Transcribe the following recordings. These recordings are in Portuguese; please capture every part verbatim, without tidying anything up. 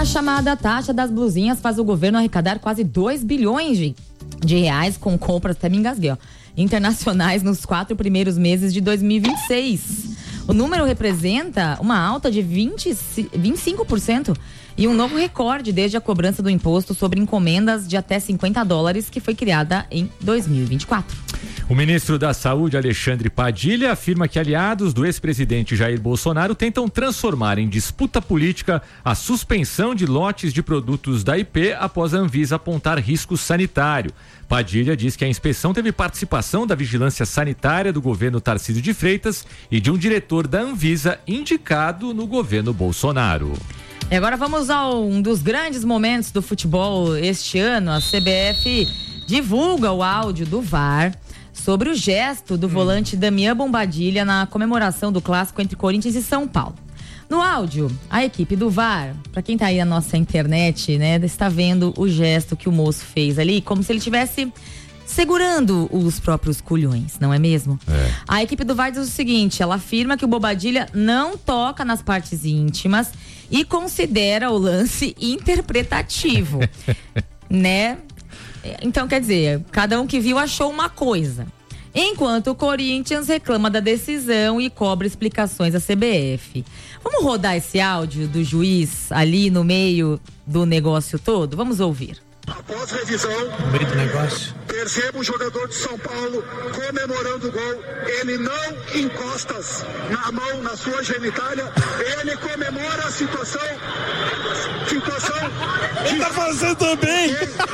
chamada taxa das blusinhas faz o governo arrecadar quase dois bilhões de, de reais com compras, até me engasguei, ó, internacionais nos quatro primeiros meses de dois mil e vinte e seis. O número representa uma alta de vinte, vinte e cinco por cento e um novo recorde desde a cobrança do imposto sobre encomendas de até cinquenta dólares, que foi criada em dois mil e vinte e quatro. O ministro da Saúde, Alexandre Padilha, afirma que aliados do ex-presidente Jair Bolsonaro tentam transformar em disputa política a suspensão de lotes de produtos da I P após a Anvisa apontar risco sanitário. Padilha diz que a inspeção teve participação da vigilância sanitária do governo Tarcísio de Freitas e de um diretor da Anvisa indicado no governo Bolsonaro. E agora vamos a um dos grandes momentos do futebol este ano. A C B F divulga o áudio do V A R sobre o gesto do volante Damian Bombadilha na comemoração do clássico entre Corinthians e São Paulo. No áudio, a equipe do V A R, para quem tá aí na nossa internet, né, está vendo o gesto que o moço fez ali, como se ele tivesse segurando os próprios culhões, não é mesmo? É. A equipe do V A R diz o seguinte: ela afirma que o Bobadilha não toca nas partes íntimas e considera o lance interpretativo, né? Então, quer dizer, cada um que viu achou uma coisa. Enquanto o Corinthians reclama da decisão e cobra explicações à C B F. Vamos rodar esse áudio do juiz ali no meio do negócio todo? Vamos ouvir. Após revisão, no meio do negócio, percebo o jogador de São Paulo comemorando o gol. Ele não encosta na mão, na sua genitália. Ele comemora a situação. Situação. Ele tá fazendo também.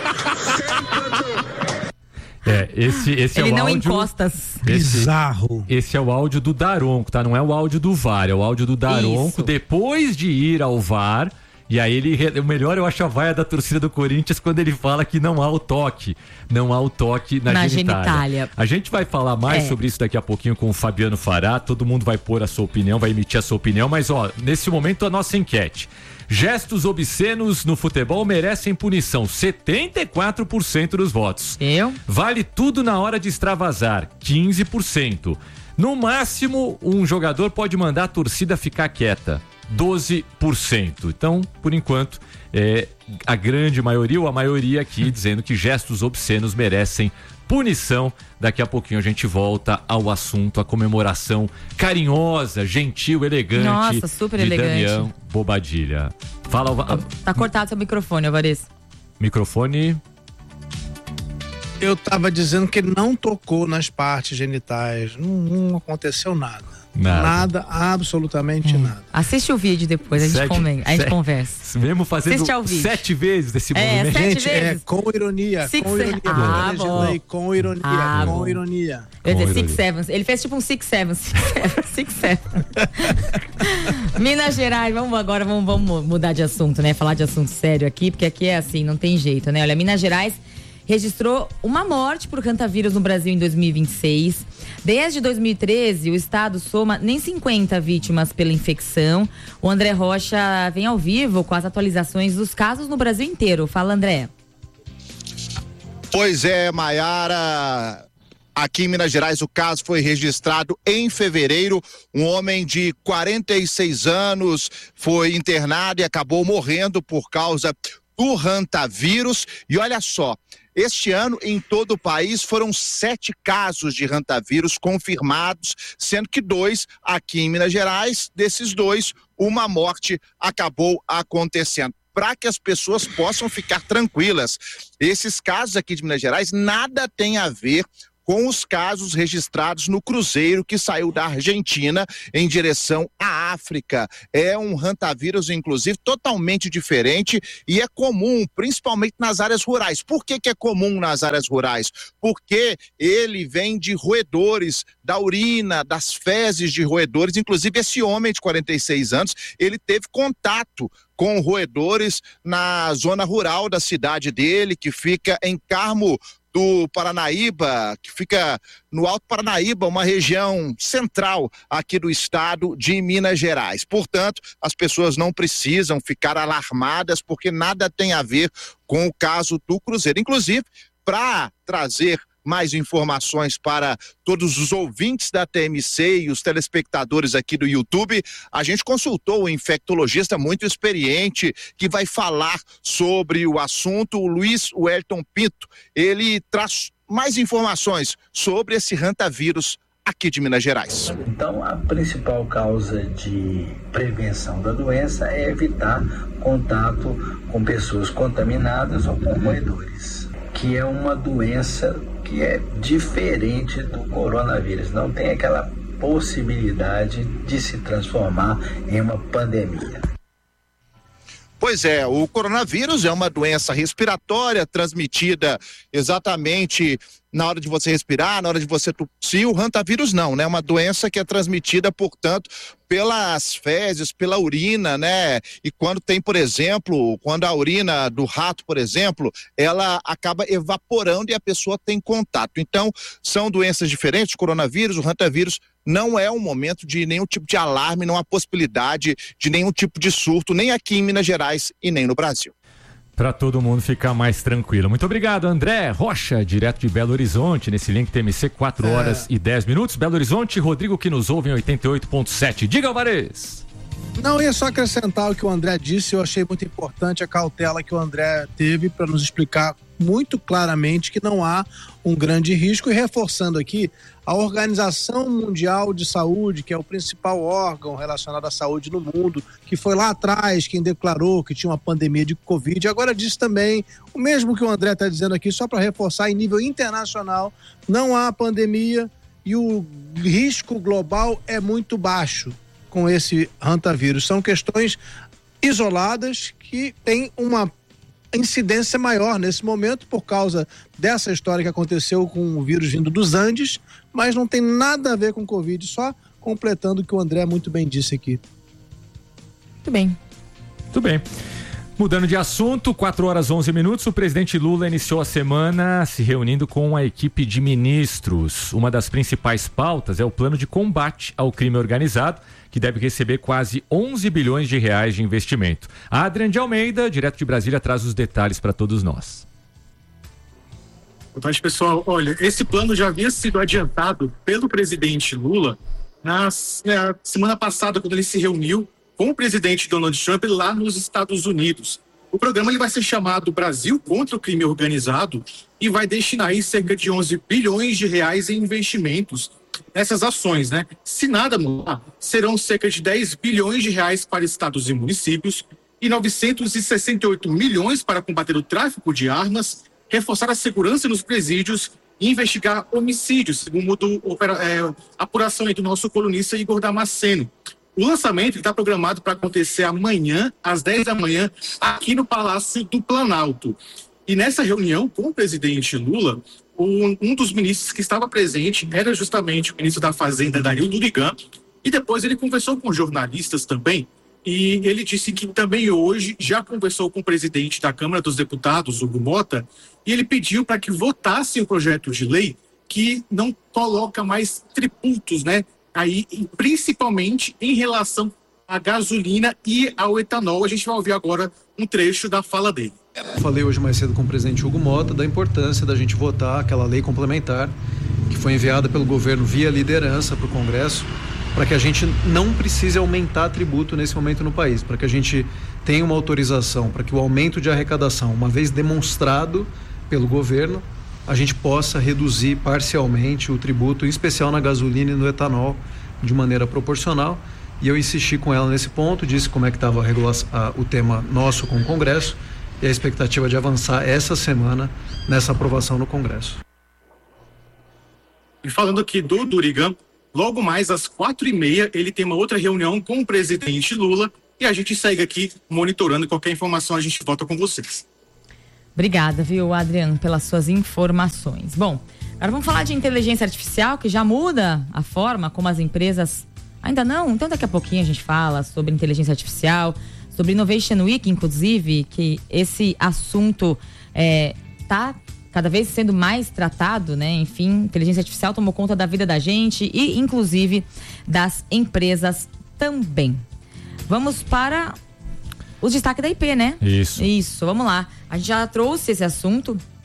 É, esse, esse Ele é o não áudio, encosta. Bizarro. Esse, esse é o áudio do Daronco, tá? Não é o áudio do V A R, é o áudio do Daronco. Isso. Depois de ir ao V A R. E aí ele, o melhor eu acho a vaia da torcida do Corinthians quando ele fala que não há o toque, não há o toque na, na genitália. genitália. A gente vai falar mais é. sobre isso daqui a pouquinho com o Fabiano Fará, todo mundo vai pôr a sua opinião, vai emitir a sua opinião, mas ó, nesse momento a nossa enquete. Gestos obscenos no futebol merecem punição, setenta e quatro por cento dos votos. Eu? Vale tudo na hora de extravasar, quinze por cento. No máximo, um jogador pode mandar a torcida ficar quieta, doze por cento. Então, por enquanto, é a grande maioria, ou a maioria aqui, dizendo que gestos obscenos merecem punição. Daqui a pouquinho a gente volta ao assunto, a comemoração carinhosa, gentil, elegante. Nossa, super de elegante. Damian Bobadilha. Fala. Tá cortado seu microfone, Alvarez. Microfone. Eu tava dizendo que ele não tocou nas partes genitais. Não, não aconteceu nada. Nada. Nada, absolutamente hum. nada. Assiste o vídeo depois, a gente, sete, come, a gente sete, conversa. Mesmo fazendo sete vezes esse é, movimento. Sete gente, vezes. é com ironia. Six com ironia. Ah, aí, com ironia. Ah, com bom. ironia. Eu ia dizer Six Sevens. Ele fez tipo um Six Sevens. Six Sevens. Minas Gerais, vamos agora, vamos, vamos mudar de assunto, né? Falar de assunto sério aqui, porque aqui é assim, não tem jeito, né? Olha, Minas Gerais registrou uma morte por hantavírus no Brasil em dois mil e vinte e seis. Desde dois mil e treze, o estado soma nem cinquenta vítimas pela infecção. O André Rocha vem ao vivo com as atualizações dos casos no Brasil inteiro. Fala, André. Pois é, Maiara. Aqui em Minas Gerais, o caso foi registrado em fevereiro. Um homem de quarenta e seis anos foi internado e acabou morrendo por causa do hantavírus. E olha só, este ano, em todo o país, foram sete casos de hantavírus confirmados, sendo que dois aqui em Minas Gerais, desses dois, uma morte acabou acontecendo. Para que as pessoas possam ficar tranquilas, esses casos aqui de Minas Gerais nada tem a ver com os casos registrados no cruzeiro que saiu da Argentina em direção à África. É um hantavírus, inclusive, totalmente diferente e é comum, principalmente nas áreas rurais. Por que que é comum nas áreas rurais? Porque ele vem de roedores, da urina, das fezes de roedores. Inclusive, esse homem de quarenta e seis anos, ele teve contato com roedores na zona rural da cidade dele, que fica em Carmo do Paranaíba, que fica no Alto Paranaíba, uma região central aqui do estado de Minas Gerais. Portanto, as pessoas não precisam ficar alarmadas, porque nada tem a ver com o caso do cruzeiro. Inclusive, para trazer mais informações para todos os ouvintes da T M C e os telespectadores aqui do YouTube. A gente consultou um infectologista muito experiente que vai falar sobre o assunto, o Luiz Wellington Pinto. Ele traz mais informações sobre esse hantavírus aqui de Minas Gerais. Então, a principal causa de prevenção da doença é evitar contato com pessoas contaminadas ou com roedores, que é uma doença que é diferente do coronavírus, não tem aquela possibilidade de se transformar em uma pandemia. Pois é, o coronavírus é uma doença respiratória transmitida exatamente na hora de você respirar, na hora de você tossir. O hantavírus não, né? É uma doença que é transmitida, portanto, pelas fezes, pela urina, né? E quando tem, por exemplo, quando a urina do rato, por exemplo, ela acaba evaporando e a pessoa tem contato. Então, são doenças diferentes. O coronavírus, o hantavírus, não é um momento de nenhum tipo de alarme, não há possibilidade de nenhum tipo de surto, nem aqui em Minas Gerais e nem no Brasil. Para todo mundo ficar mais tranquilo. Muito obrigado, André Rocha, direto de Belo Horizonte, nesse link T M C, quatro horas é. e dez minutos. Belo Horizonte, Rodrigo que nos ouve em oitenta e oito ponto sete. Diga, Alvarez. Não, ia só acrescentar o que o André disse. Eu achei muito importante a cautela que o André teve para nos explicar muito claramente que não há um grande risco, e reforçando aqui, a Organização Mundial de Saúde, que é o principal órgão relacionado à saúde no mundo, que foi lá atrás quem declarou que tinha uma pandemia de Covid, agora diz também o mesmo que o André está dizendo aqui, só para reforçar, em nível internacional, não há pandemia e o risco global é muito baixo com esse hantavírus. São questões isoladas que têm uma incidência maior nesse momento por causa dessa história que aconteceu com o vírus vindo dos Andes, mas não tem nada a ver com Covid, só completando o que o André muito bem disse aqui. Muito bem. Muito bem. Mudando de assunto, quatro horas e onze minutos, o presidente Lula iniciou a semana se reunindo com a equipe de ministros. Uma das principais pautas é o plano de combate ao crime organizado, que deve receber quase onze bilhões de reais de investimento. A Adriane de Almeida, direto de Brasília, traz os detalhes para todos nós. Boa tarde, pessoal. Olha, esse plano já havia sido adiantado pelo presidente Lula na, na semana passada, quando ele se reuniu com o presidente Donald Trump lá nos Estados Unidos. O programa ele vai ser chamado Brasil contra o Crime Organizado e vai destinar aí cerca de onze bilhões de reais em investimentos nessas ações, né? Se nada mudar, serão cerca de dez bilhões de reais para estados e municípios e novecentos e sessenta e oito milhões para combater o tráfico de armas, reforçar a segurança nos presídios e investigar homicídios, segundo a é, apuração aí do nosso colunista Igor Damasceno. O lançamento está programado para acontecer amanhã, às dez da manhã, aqui no Palácio do Planalto. E nessa reunião com o presidente Lula, um, um dos ministros que estava presente era justamente o ministro da Fazenda, Dario Durigan, e depois ele conversou com jornalistas também, e ele disse que também hoje já conversou com o presidente da Câmara dos Deputados, Hugo Mota, e ele pediu para que votasse o projeto de lei que não coloca mais tributos, né? Aí, principalmente em relação à gasolina e ao etanol. A gente vai ouvir agora um trecho da fala dele. Falei hoje mais cedo com o presidente Hugo Mota da importância da gente votar aquela lei complementar que foi enviada pelo governo via liderança para o Congresso, para que a gente não precise aumentar tributo nesse momento no país, para que a gente tenha uma autorização, para que o aumento de arrecadação, uma vez demonstrado pelo governo, a gente possa reduzir parcialmente o tributo, em especial na gasolina e no etanol, de maneira proporcional. E eu insisti com ela nesse ponto, disse como é que estava o tema nosso com o Congresso e a expectativa de avançar essa semana nessa aprovação no Congresso. E falando aqui do Durigan, logo mais às quatro e meia ele tem uma outra reunião com o presidente Lula e a gente segue aqui monitorando. Qualquer informação a gente volta com vocês. Obrigada, viu, Adriano, pelas suas informações. Bom, agora vamos falar de inteligência artificial, que já muda a forma como as empresas... Ainda não? Então daqui a pouquinho a gente fala sobre inteligência artificial, sobre Innovation Week, inclusive, que esse assunto está é, cada vez sendo mais tratado, né? Enfim, inteligência artificial tomou conta da vida da gente e, inclusive, das empresas também. Vamos para... os destaques da I P, né? Isso. Isso, vamos lá. A gente já trouxe esse assunto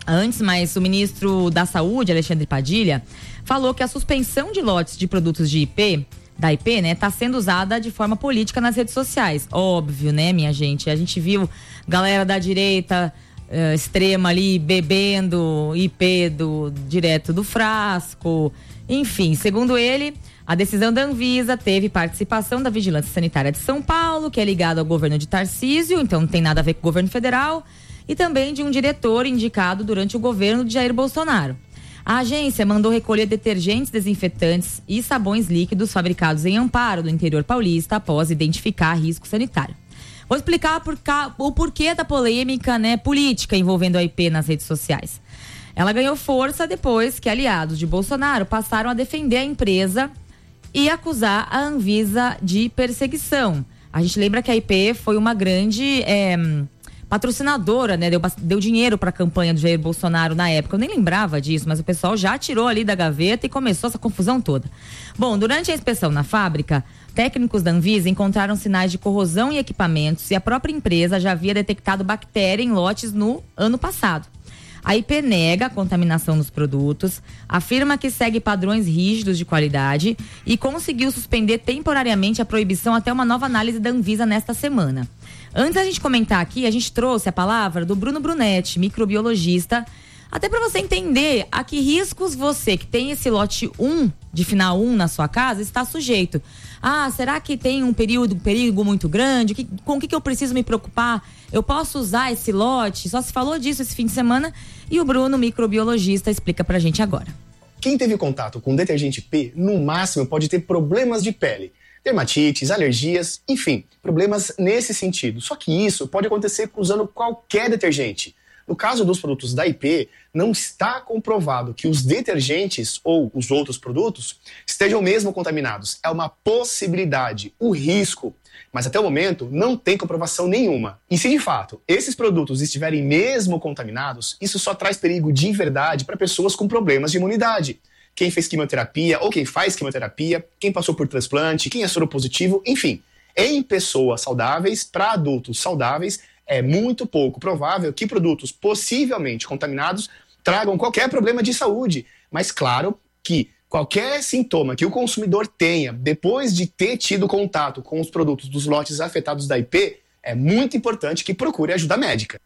antes, mas o ministro da Saúde, Alexandre Padilha, falou que a suspensão de lotes de produtos de I P, da I P, né, tá sendo usada de forma política nas redes sociais. Óbvio, né, minha gente? A gente viu galera da direita uh, extrema ali bebendo I P do, direto do frasco. Enfim, segundo ele, a decisão da Anvisa teve participação da Vigilância Sanitária de São Paulo, que é ligada ao governo de Tarcísio, então não tem nada a ver com o governo federal, e também de um diretor indicado durante o governo de Jair Bolsonaro. A agência mandou recolher detergentes, desinfetantes e sabões líquidos fabricados em Amparo, do interior paulista, após identificar risco sanitário. Vou explicar por cá, o porquê da polêmica, né, política envolvendo a I P nas redes sociais. Ela ganhou força depois que aliados de Bolsonaro passaram a defender a empresa e acusar a Anvisa de perseguição. A gente lembra que a I P foi uma grande é, patrocinadora, né? Deu, deu dinheiro para a campanha do Jair Bolsonaro na época. Eu nem lembrava disso, mas o pessoal já tirou ali da gaveta e começou essa confusão toda. Bom, durante a inspeção na fábrica, técnicos da Anvisa encontraram sinais de corrosão em equipamentos e a própria empresa já havia detectado bactéria em lotes no ano passado. A I P nega a contaminação nos produtos, afirma que segue padrões rígidos de qualidade e conseguiu suspender temporariamente a proibição até uma nova análise da Anvisa nesta semana. Antes da gente comentar aqui, a gente trouxe a palavra do Bruno Brunetti, microbiologista, até para você entender a que riscos você que tem esse lote um, de final um na sua casa, está sujeito. Ah, será que tem um período, um perigo muito grande? Que, com o que, que eu preciso me preocupar? Eu posso usar esse lote? Só se falou disso esse fim de semana e o Bruno, microbiologista, explica pra gente agora. Quem teve contato com detergente P, no máximo pode ter problemas de pele, dermatites, alergias, enfim, problemas nesse sentido. Só que isso pode acontecer usando qualquer detergente. No caso dos produtos da I P, não está comprovado que os detergentes ou os outros produtos estejam mesmo contaminados. É uma possibilidade, o risco. Mas até o momento não tem comprovação nenhuma. E se de fato esses produtos estiverem mesmo contaminados, isso só traz perigo de verdade para pessoas com problemas de imunidade. Quem fez quimioterapia ou quem faz quimioterapia, quem passou por transplante, quem é soropositivo, enfim. Em pessoas saudáveis, para adultos saudáveis, é muito pouco provável que produtos possivelmente contaminados tragam qualquer problema de saúde. Mas claro que qualquer sintoma que o consumidor tenha depois de ter tido contato com os produtos dos lotes afetados da I P, é muito importante que procure ajuda médica.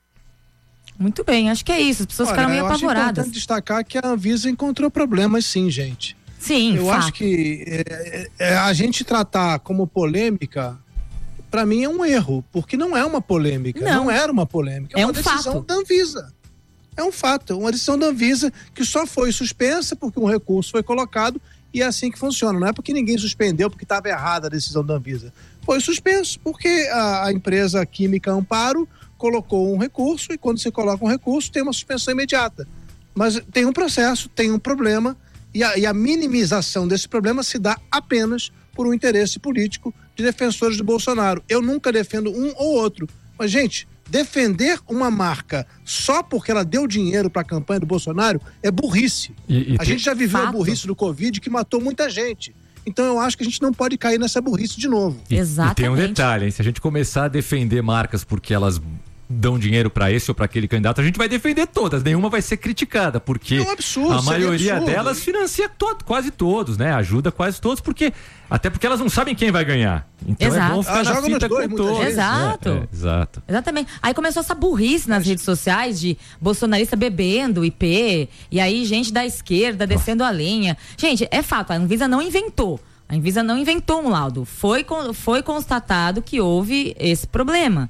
Muito bem, acho que é isso. As pessoas Olha, ficaram meio apavoradas. É importante destacar que a Anvisa encontrou problemas sim, gente. Sim, Eu fato. acho que é, é, a gente tratar como polêmica, para mim é um erro, porque não é uma polêmica, não, não era uma polêmica, é, é uma um decisão fato. da Anvisa. É um fato, uma decisão da Anvisa que só foi suspensa porque um recurso foi colocado e é assim que funciona. Não é porque ninguém suspendeu porque estava errada a decisão da Anvisa. Foi suspenso porque a, a empresa química Amparo colocou um recurso e quando você coloca um recurso tem uma suspensão imediata. Mas tem um processo, tem um problema e a, e a minimização desse problema se dá apenas por um interesse político de defensores do Bolsonaro. Eu nunca defendo um ou outro. Mas, gente, defender uma marca só porque ela deu dinheiro para a campanha do Bolsonaro é burrice. E, e a gente já viveu fato. a burrice do Covid que matou muita gente. Então eu acho que a gente não pode cair nessa burrice de novo. E, Exatamente. E tem um detalhe, hein? Se a gente começar a defender marcas porque elas dão dinheiro para esse ou para aquele candidato, a gente vai defender todas, nenhuma vai ser criticada, porque é um absurdo, a maioria absurdo. delas financia to- quase todos, né? Ajuda quase todos, porque até porque elas não sabem quem vai ganhar. Então exato. é bom ficar ah, na fita com todos. Exato. É, é, exato. Exatamente. Aí começou essa burrice nas redes sociais de bolsonarista bebendo I P, e aí gente da esquerda descendo a lenha. Gente, é fato, a Anvisa não inventou. A Anvisa não inventou um laudo. Foi, foi constatado que houve esse problema.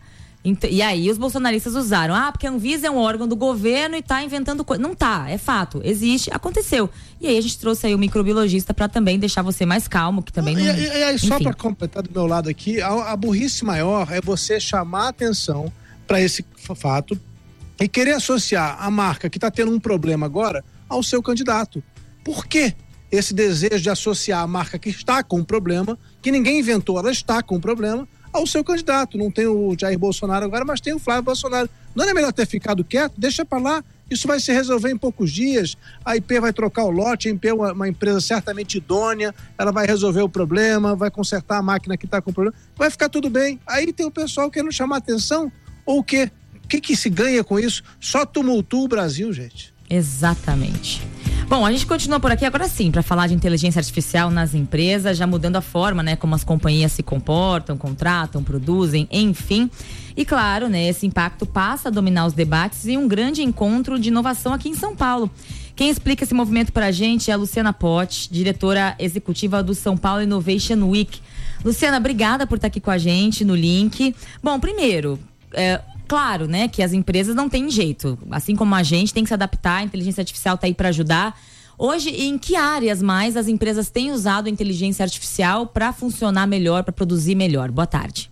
E aí os bolsonaristas usaram, ah, porque a Anvisa é um órgão do governo e tá inventando coisa. Não tá, é fato, existe, aconteceu. E aí a gente trouxe aí o microbiologista para também deixar você mais calmo, que também não... E, e aí só para completar do meu lado aqui, a, a burrice maior é você chamar a atenção para esse fato e querer associar a marca que tá tendo um problema agora ao seu candidato. Por quê? Esse desejo de associar a marca que está com um problema, que ninguém inventou, ela está com um problema, ao seu candidato. Não tem o Jair Bolsonaro agora, mas tem o Flávio Bolsonaro. Não é melhor ter ficado quieto? Deixa pra lá. Isso vai se resolver em poucos dias. A I P vai trocar o lote, a I P é uma, uma empresa certamente idônea, ela vai resolver o problema, vai consertar a máquina que tá com problema, vai ficar tudo bem. Aí tem o pessoal querendo chamar atenção, ou o quê? que que se ganha com isso? Só tumultua o Brasil, gente. Exatamente. Bom, a gente continua por aqui agora sim, para falar de inteligência artificial nas empresas, já mudando a forma, né, como as companhias se comportam, contratam, produzem, enfim. E claro, né, esse impacto passa a dominar os debates e um grande encontro de inovação aqui em São Paulo. Quem explica esse movimento pra gente é a Luciana Potti, diretora executiva do São Paulo Innovation Week. Luciana, obrigada por estar aqui com a gente no link. Bom, primeiro, é, claro, né, que as empresas não têm jeito. Assim como a gente tem que se adaptar, a inteligência artificial está aí para ajudar. Hoje, em que áreas mais as empresas têm usado a inteligência artificial para funcionar melhor, para produzir melhor? Boa tarde.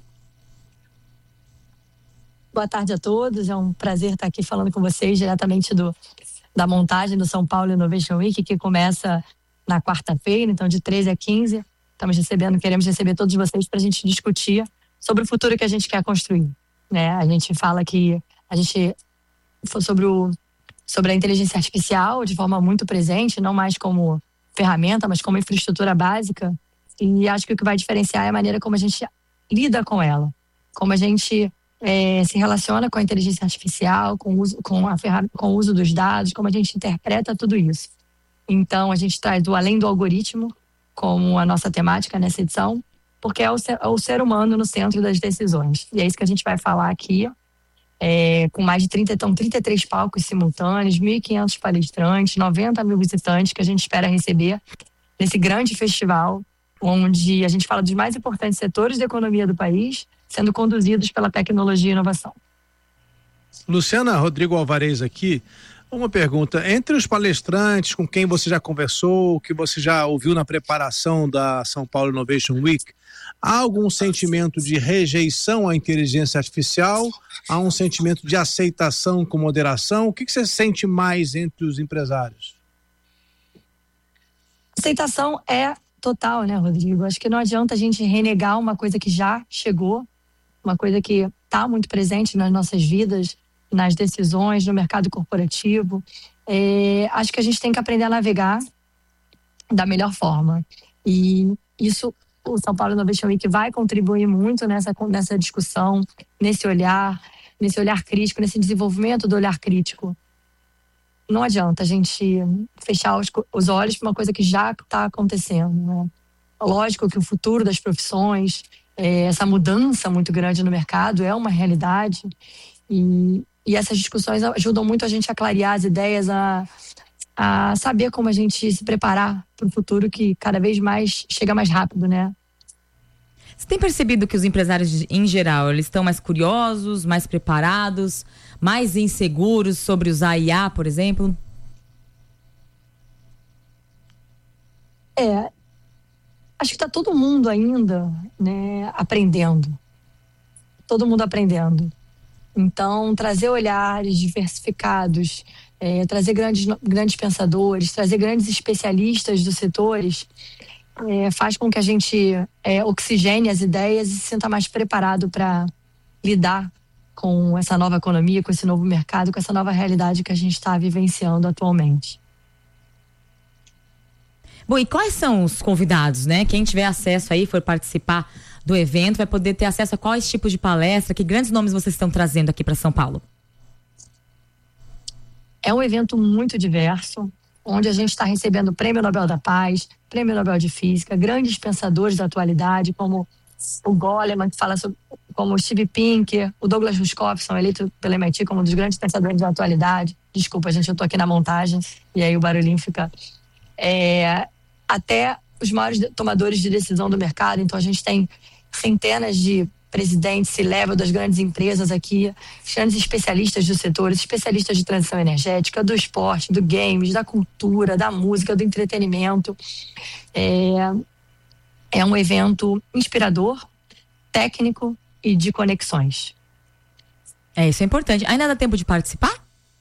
Boa tarde a todos. É um prazer estar aqui falando com vocês diretamente do, da montagem do São Paulo Innovation Week, que começa na quarta-feira, então de treze a quinze. Estamos recebendo, queremos receber todos vocês para a gente discutir sobre o futuro que a gente quer construir. Né? A gente fala que a gente sobre, o, sobre a inteligência artificial de forma muito presente, não mais como ferramenta, mas como infraestrutura básica. E acho que o que vai diferenciar é a maneira como a gente lida com ela, como a gente é, se relaciona com a inteligência artificial, com o uso, com a ferram- com o uso dos dados, como a gente interpreta tudo isso. Então, a gente traz o além do algoritmo como a nossa temática nessa edição, porque é o, ser, é o ser humano no centro das decisões. E é isso que a gente vai falar aqui, é, com mais de trinta, então, trinta e três palcos simultâneos, mil e quinhentos palestrantes, noventa mil visitantes que a gente espera receber nesse grande festival, onde a gente fala dos mais importantes setores da economia do país, sendo conduzidos pela tecnologia e inovação. Luciana, Rodrigo Alvarez aqui. Uma pergunta, entre os palestrantes com quem você já conversou, que você já ouviu na preparação da São Paulo Innovation Week, há algum sentimento de rejeição à inteligência artificial? Há um sentimento de aceitação com moderação? O que, que você sente mais entre os empresários? Aceitação é total, né, Rodrigo? Acho que não adianta a gente renegar uma coisa que já chegou, uma coisa que está muito presente nas nossas vidas, nas decisões, no mercado corporativo. É, acho que a gente tem que aprender a navegar da melhor forma. E isso, o São Paulo Innovation Week vai contribuir muito nessa, nessa discussão, nesse olhar, nesse olhar crítico, nesse desenvolvimento do olhar crítico. Não adianta a gente fechar os, os olhos para uma coisa que já está acontecendo. Né? Lógico que o futuro das profissões, é, essa mudança muito grande no mercado é uma realidade. E, e essas discussões ajudam muito a gente a clarear as ideias, a, a saber como a gente se preparar para o futuro que cada vez mais chega mais rápido, né? Você tem percebido que os empresários, em geral, eles estão mais curiosos, mais preparados, mais inseguros sobre usar I A, por exemplo? É, acho que está todo mundo ainda, né, aprendendo. Todo mundo aprendendo. Então, trazer olhares diversificados, é, trazer grandes, grandes pensadores, trazer grandes especialistas dos setores, é, faz com que a gente é, oxigene as ideias e se sinta mais preparado para lidar com essa nova economia, com esse novo mercado, com essa nova realidade que a gente está vivenciando atualmente. Bom, e quais são os convidados, né? Quem tiver acesso aí, for participar do evento, vai poder ter acesso a quais tipos de palestra, que grandes nomes vocês estão trazendo aqui para São Paulo? É um evento muito diverso, onde a gente está recebendo o Prêmio Nobel da Paz, Prêmio Nobel de Física, grandes pensadores da atualidade, como o Goleman, que fala sobre, como o Steve Pinker, o Douglas Rushkoff, são eleitos pela M I T como um dos grandes pensadores da atualidade. Desculpa, gente, eu tô aqui na montagem, e aí o barulhinho fica... É, até os maiores tomadores de decisão do mercado. Então a gente tem centenas de presidentes C-level das grandes empresas aqui, grandes especialistas dos setores, especialistas de transição energética, do esporte, do games, da cultura, da música, do entretenimento. É, é um evento inspirador, técnico e de conexões. É, isso é importante. Ainda dá tempo de participar?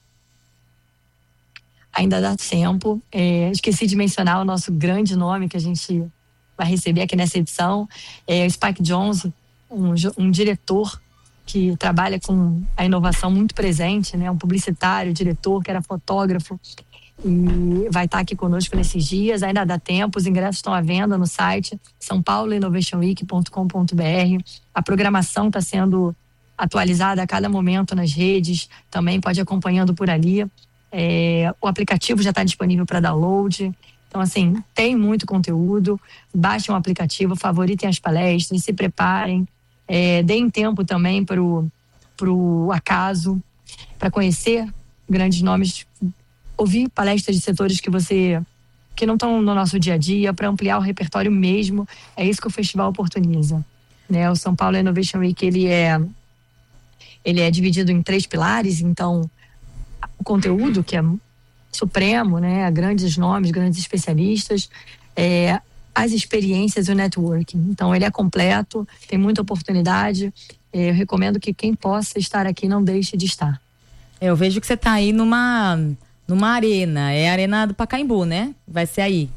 Ainda dá tempo. É, esqueci de mencionar o nosso grande nome que a gente vai receber aqui nessa edição. É o Spike Jonze, um, um diretor que trabalha com a inovação muito presente, né? Um publicitário, diretor, que era fotógrafo, e vai estar aqui conosco nesses dias. Ainda dá tempo, os ingressos estão à venda no site são paulo innovation week ponto com ponto b r. A programação está sendo atualizada a cada momento nas redes, também pode ir acompanhando por ali. É, o aplicativo já está disponível para download. Então, assim, tem muito conteúdo. Baixem o aplicativo, favoritem as palestras, se preparem. É, deem tempo também para o acaso, para conhecer grandes nomes, ouvir palestras de setores que você que não estão no nosso dia a dia, para ampliar o repertório mesmo. É isso que o festival oportuniza, né? O São Paulo Innovation Week, ele é ele é dividido em três pilares. Então, o conteúdo, que é supremo, né? Grandes nomes, grandes especialistas, é, as experiências e o networking. Então, ele é completo, tem muita oportunidade. É, eu recomendo que quem possa estar aqui não deixe de estar. Eu vejo que você está aí numa, numa arena, é a Arena do Pacaembu, né? Vai ser aí.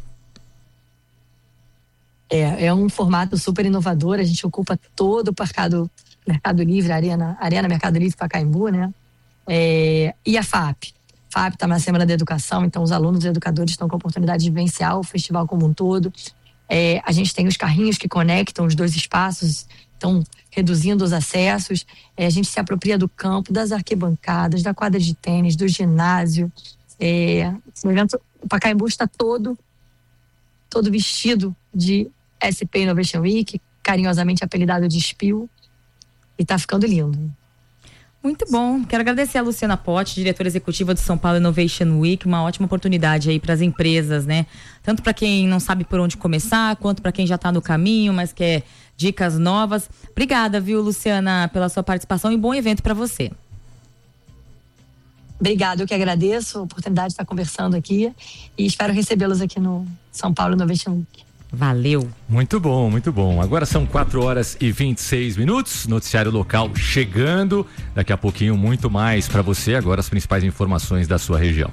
É, é um formato super inovador, a gente ocupa todo o mercado, mercado Livre, Arena, Arena Mercado Livre Pacaembu, né? É, e a F A P. A F A P está na Semana da Educação, então os alunos e educadores estão com a oportunidade de vivenciar o festival como um todo. É, a gente tem os carrinhos que conectam os dois espaços, estão reduzindo os acessos. É, a gente se apropria do campo, das arquibancadas, da quadra de tênis, do ginásio. É, o evento, o Pacaembu está todo, todo vestido de S P Innovation Week, carinhosamente apelidado de S P I L, e está ficando lindo. Muito bom. Quero agradecer a Luciana Potti, diretora executiva do São Paulo Innovation Week, uma ótima oportunidade aí para as empresas, né? Tanto para quem não sabe por onde começar, quanto para quem já está no caminho, mas quer dicas novas. Obrigada, viu, Luciana, pela sua participação e bom evento para você. Obrigada, eu que agradeço a oportunidade de estar conversando aqui e espero recebê-los aqui no São Paulo Innovation Week. Valeu. Muito bom, muito bom. Agora são quatro horas e vinte e seis minutos. Noticiário local chegando. Daqui a pouquinho muito mais para você. Agora as principais informações da sua região.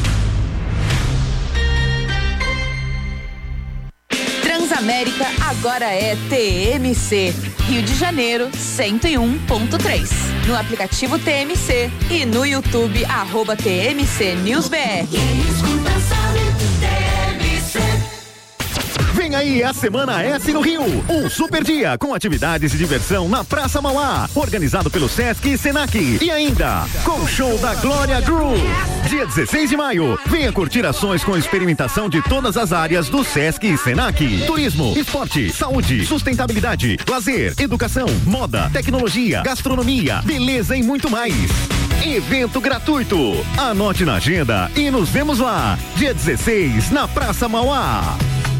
Transamérica agora é T M C. Rio de Janeiro, cento e um ponto três. No aplicativo T M C e no YouTube, arroba T M C News B R. Vem aí a Semana S no Rio, um super dia com atividades e diversão na Praça Mauá, organizado pelo Sesc e Senac. E ainda, com o show da Glória Groove. Dia dezesseis de maio, venha curtir ações com experimentação de todas as áreas do Sesc e Senac. Turismo, esporte, saúde, sustentabilidade, lazer, educação, moda, tecnologia, gastronomia, beleza e muito mais. Evento gratuito. Anote na agenda e nos vemos lá. Dia dezesseis, na Praça Mauá.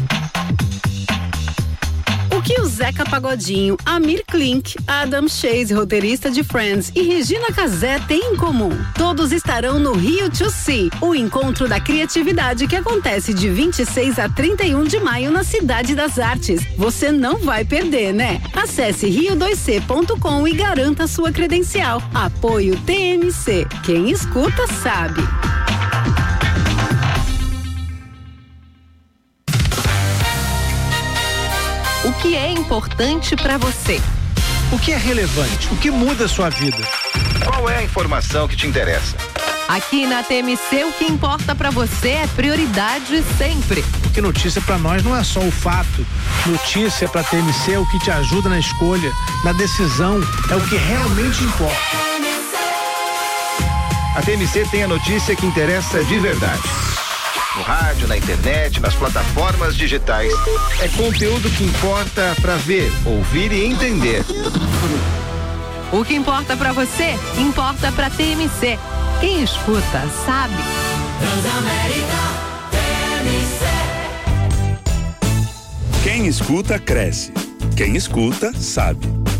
O que o Zeca Pagodinho, Amir Klink, Adam Chase, roteirista de Friends, e Regina Casé têm em comum? Todos estarão no Rio to See, o encontro da criatividade que acontece de vinte e seis a trinta e um de maio na Cidade das Artes. Você não vai perder, né? Acesse rio dois c ponto com e garanta sua credencial. Apoio T M C. Quem escuta sabe. O que é importante para você? O que é relevante? O que muda a sua vida? Qual é a informação que te interessa? Aqui na T M C, o que importa para você é prioridade sempre. Porque notícia para nós não é só o fato. Notícia para T M C é o que te ajuda na escolha, na decisão, é o que realmente importa. A T M C tem a notícia que interessa de verdade. No rádio, na internet, nas plataformas digitais. É conteúdo que importa para ver, ouvir e entender. O que importa para você, importa para T M C. Quem escuta, sabe. Transamérica, T M C. Quem escuta, cresce. Quem escuta, sabe.